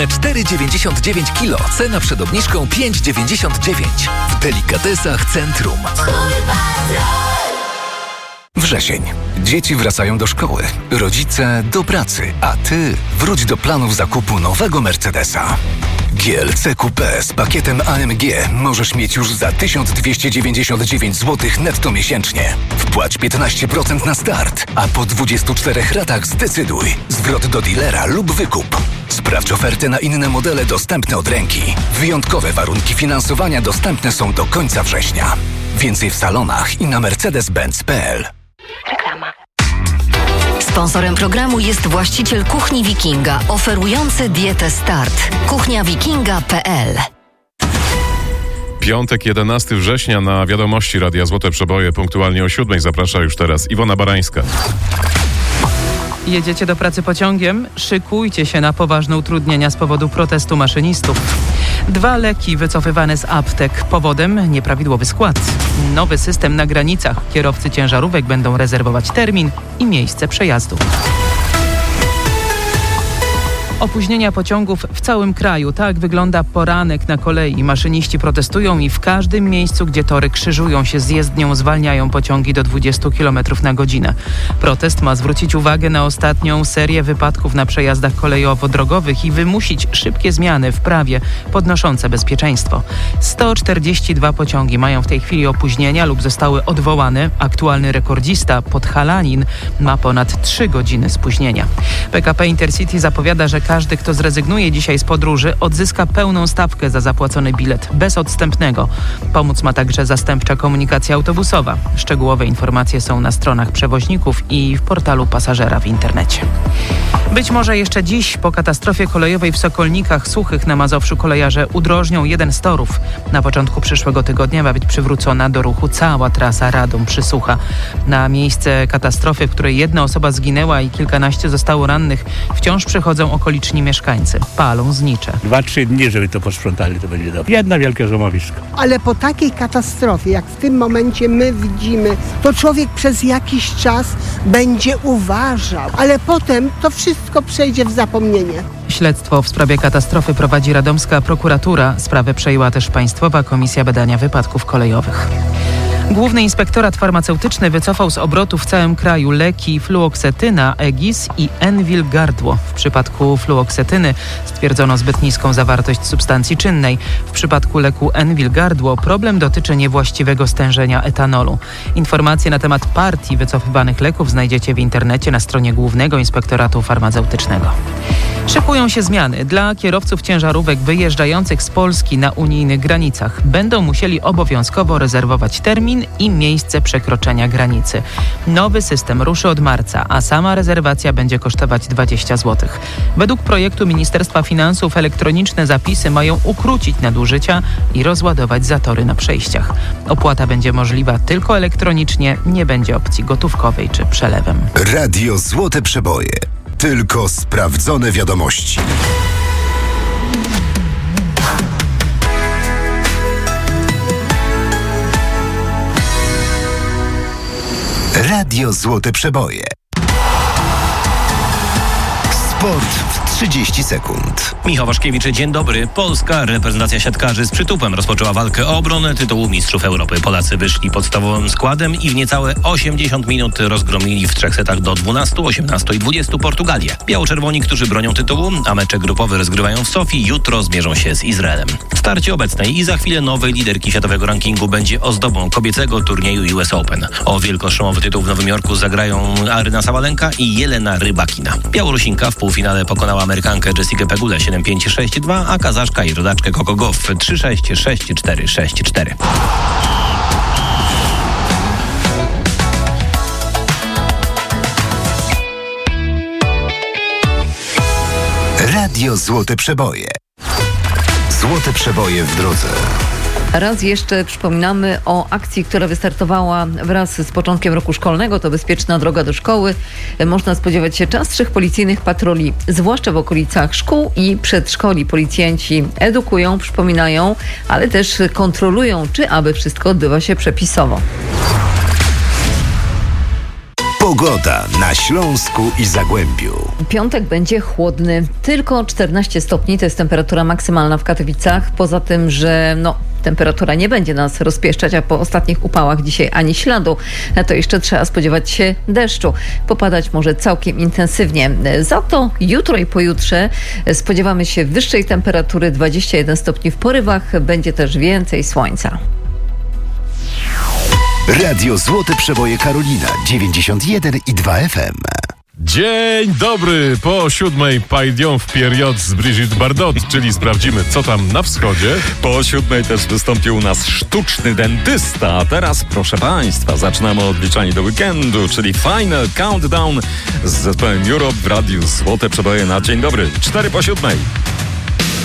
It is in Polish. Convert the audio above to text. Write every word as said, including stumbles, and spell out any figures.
cztery dziewięćdziesiąt dziewięć kilo, cena przed obniżką pięć dziewięćdziesiąt dziewięć. W delikatesach Centrum. Wrzesień. Dzieci wracają do szkoły, rodzice do pracy, a ty wróć do planów zakupu nowego Mercedesa. G L C Coupé z pakietem A M G możesz mieć już za tysiąc dwieście dziewięćdziesiąt dziewięć złotych netto miesięcznie. Wpłać piętnaście procent na start, a po dwudziestu czterech ratach zdecyduj. Zwrot do dealera lub wykup. Sprawdź oferty na inne modele dostępne od ręki. Wyjątkowe warunki finansowania dostępne są do końca września. Więcej w salonach i na mercedes benz kropka p l. Reklama. Sponsorem programu jest właściciel Kuchni Wikinga, oferujący dietę Start. kuchnia wikinga kropka p l. Piątek, jedenastego września, na Wiadomości Radia Złote Przeboje punktualnie o siódmej zaprasza już teraz Iwona Barańska. Jedziecie do pracy pociągiem? Szykujcie się na poważne utrudnienia z powodu protestu maszynistów. Dwa leki wycofywane z aptek. Powodem nieprawidłowy skład. Nowy system na granicach. Kierowcy ciężarówek będą rezerwować termin i miejsce przejazdu. Opóźnienia pociągów w całym kraju. Tak wygląda poranek na kolei. Maszyniści protestują i w każdym miejscu, gdzie tory krzyżują się z jezdnią, zwalniają pociągi do dwudziestu kilometrów na godzinę. Protest ma zwrócić uwagę na ostatnią serię wypadków na przejazdach kolejowo-drogowych i wymusić szybkie zmiany w prawie podnoszące bezpieczeństwo. sto czterdzieści dwa pociągi mają w tej chwili opóźnienia lub zostały odwołane. Aktualny rekordzista, Podhalanin, ma ponad trzy godziny spóźnienia. P K P Intercity zapowiada, że każdy, kto zrezygnuje dzisiaj z podróży, odzyska pełną stawkę za zapłacony bilet, bez odstępnego. Pomóc ma także zastępcza komunikacja autobusowa. Szczegółowe informacje są na stronach przewoźników i w portalu pasażera w internecie. Być może jeszcze dziś, po katastrofie kolejowej w Sokolnikach Suchych na Mazowszu, kolejarze udrożnią jeden z torów. Na początku przyszłego tygodnia ma być przywrócona do ruchu cała trasa Radom-Przysucha. Na miejsce katastrofy, w której jedna osoba zginęła i kilkanaście zostało rannych, wciąż przychodzą okoliczni mieszkańcy. Palą znicze. Dwa, trzy dni, żeby to posprzątali, to będzie dobrze. Jedna wielkie złomowisko. Ale po takiej katastrofie, jak w tym momencie my widzimy, to człowiek przez jakiś czas będzie uważał, ale potem to wszystko przejdzie w zapomnienie. Śledztwo w sprawie katastrofy prowadzi radomska prokuratura. Sprawę przejęła też Państwowa Komisja Badania Wypadków Kolejowych. Główny Inspektorat Farmaceutyczny wycofał z obrotu w całym kraju leki fluoksetyna, Egis i Enwil Gardło. W przypadku fluoksetyny stwierdzono zbyt niską zawartość substancji czynnej. W przypadku leku Enwil Gardło problem dotyczy niewłaściwego stężenia etanolu. Informacje na temat partii wycofywanych leków znajdziecie w internecie na stronie Głównego Inspektoratu Farmaceutycznego. Szykują się zmiany. Dla kierowców ciężarówek wyjeżdżających z Polski na unijnych granicach będą musieli obowiązkowo rezerwować termin i miejsce przekroczenia granicy. Nowy system ruszy od marca, a sama rezerwacja będzie kosztować dwadzieścia złotych. Według projektu Ministerstwa Finansów elektroniczne zapisy mają ukrócić nadużycia i rozładować zatory na przejściach. Opłata będzie możliwa tylko elektronicznie, nie będzie opcji gotówkowej czy przelewem. Radio Złote Przeboje. Tylko sprawdzone wiadomości. Radio Złote Przeboje. Sport w trzydzieści sekund. Michał Waszkiewicz, dzień dobry. Polska reprezentacja siatkarzy z przytupem rozpoczęła walkę o obronę tytułu Mistrzów Europy. Polacy wyszli podstawowym składem i w niecałe osiemdziesiąt minut rozgromili w trzech setach do dwunastu, osiemnastu i dwudziestu Portugalię. Biało-czerwoni, którzy bronią tytułu, a mecze grupowe rozgrywają w Sofii, jutro zmierzą się z Izraelem. W starcie obecnej i za chwilę nowej liderki światowego rankingu będzie ozdobą kobiecego turnieju U S Open. O wielkoszemowy tytuł w Nowym Jorku zagrają Aryna Sabalenka i Jelena Rybakina. Białorusinka w półfinale pokonała Amerykankę Jessikę Pegulę siedem pięć sześć dwa, a Kazaszka i rodaczkę Coco Gauff trzy sześć, sześć cztery, sześć cztery. Radio Złote Przeboje. Złote Przeboje w drodze. Raz jeszcze przypominamy o akcji, która wystartowała wraz z początkiem roku szkolnego. To Bezpieczna droga do szkoły. Można spodziewać się częstszych policyjnych patroli, zwłaszcza w okolicach szkół i przedszkoli. Policjanci edukują, przypominają, ale też kontrolują, czy aby wszystko odbywa się przepisowo. Pogoda na Śląsku i Zagłębiu. Piątek będzie chłodny. Tylko czternaście stopni to jest temperatura maksymalna w Katowicach. Poza tym, że no, temperatura nie będzie nas rozpieszczać, a po ostatnich upałach dzisiaj ani śladu, to jeszcze trzeba spodziewać się deszczu. Popadać może całkiem intensywnie. Za to jutro i pojutrze spodziewamy się wyższej temperatury, dwadzieścia jeden stopni w porywach. Będzie też więcej słońca. Radio Złote Przeboje Karolina dziewięćdziesiąt jeden i dwa F M. Dzień dobry, po siódmej Pajdion w period z Brigitte Bardot, czyli sprawdzimy, co tam na wschodzie. Po siódmej też wystąpił u nas sztuczny dentysta, a teraz, proszę Państwa, zaczynamy odliczanie do weekendu, czyli Final Countdown z zespołem Europe w Radiu Złote Przeboje na dzień dobry, cztery po siódmej.